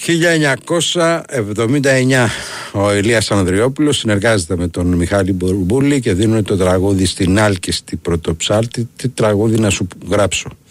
1979 ο Ηλίας Ανδριόπουλος συνεργάζεται με τον Μιχάλη Μπουρμπούλη και δίνουν το τραγούδι στην άλκηστη πρωτοψάλτη. Τι τραγούδι να σου γράψω.